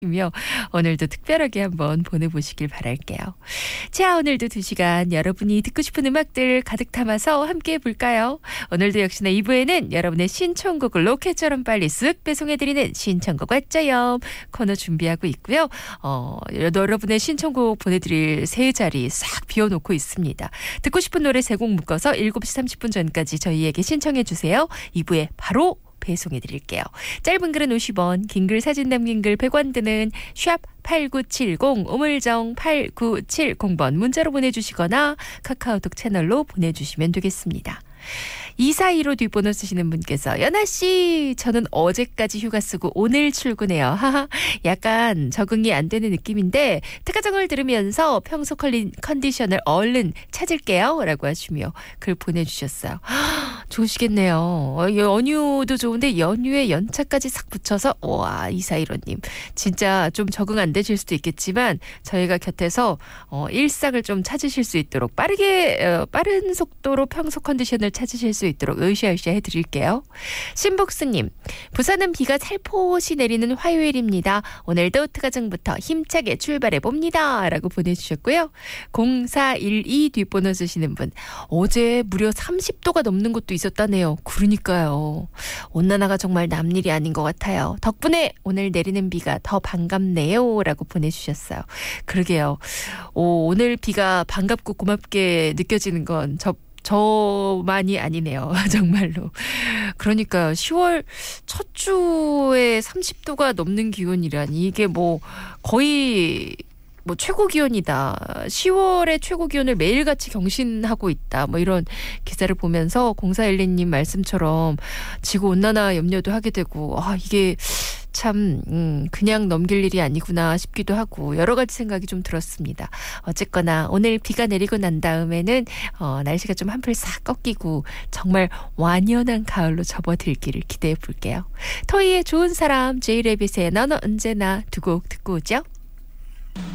이며 오늘도 특별하게 한번 보내보시길 바랄게요. 자, 오늘도 2시간 여러분이 듣고 싶은 음악들 가득 담아서 함께 해볼까요? 오늘도 역시나 2부에는 여러분의 신청곡을 로켓처럼 빨리 쓱 배송해드리는 신청곡 왔죠요 코너 준비하고 있고요. 여러분의 신청곡 보내드릴 세 자리 싹 비워놓고 있습니다. 듣고 싶은 노래 3곡 묶어서 7시 30분 전까지 저희에게 신청해주세요. 2부에 바로 배송해드릴게요. 짧은 글은 50원, 긴 글 사진 남긴 글 100원 드는 샵 8970 우물정 8970번 문자로 보내주시거나 카카오톡 채널로 보내주시면 되겠습니다. 2415 뒷번호 쓰시는 분께서 연아씨 저는 어제까지 휴가 쓰고 오늘 출근해요. 하하 약간 적응이 안 되는 느낌인데 특가정을 들으면서 평소 컨디션을 얼른 찾을게요 라고 하시며 글 보내주셨어요. 좋으시겠네요. 연휴도 좋은데 연휴에 연차까지 싹 붙여서 와 2415님 진짜 좀 적응 안 되실 수도 있겠지만 저희가 곁에서 일상을 좀 찾으실 수 있도록 빠른 속도로 평소 컨디션을 찾으실 수 있도록 으쌰으쌰 해드릴게요. 신복수님 부산은 비가 살포시 내리는 화요일입니다. 오늘도 특가정부터 힘차게 출발해봅니다 라고 보내주셨고요. 0412 뒷번호 쓰시는 분 어제 무려 30도가 넘는 곳도 있었다네요. 그러니까요. 온난화가 정말 남일이 아닌 것 같아요. 덕분에 오늘 내리는 비가 더 반갑네요 라고 보내주셨어요. 그러게요. 오늘 비가 반갑고 고맙게 느껴지는 건 저만이 아니네요. 정말로. 그러니까 10월 첫 주에 30도가 넘는 기온이라니 이게 거의 최고 기온이다. 10월의 최고 기온을 매일같이 경신하고 있다. 이런 기사를 보면서 0412님 말씀처럼 지구온난화 염려도 하게 되고 이게 참 그냥 넘길 일이 아니구나 싶기도 하고 여러 가지 생각이 좀 들었습니다. 어쨌거나 오늘 비가 내리고 난 다음에는 날씨가 좀 한풀 싹 꺾이고 정말 완연한 가을로 접어들기를 기대해 볼게요. 토이의 좋은 사람, 제이레빗의 너는 언제나 두 곡 듣고 오죠.